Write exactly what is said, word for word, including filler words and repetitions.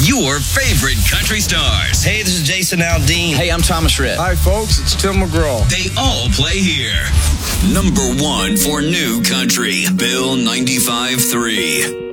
your favorite country stars. Hey, this is Jason Aldean. Hey, I'm Thomas Rhett. Hi, folks. It's Tim McGraw. They all play here. Number one for new country, Bill ninety-five three.